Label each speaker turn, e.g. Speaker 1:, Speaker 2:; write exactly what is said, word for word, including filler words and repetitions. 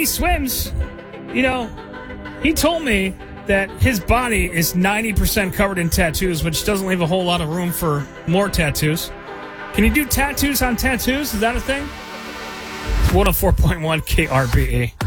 Speaker 1: he swims, you know, he told me that his body is ninety percent covered in tattoos, which doesn't leave a whole lot of room for more tattoos. Can you do tattoos on tattoos? Is that a thing? one oh four point one K R B E.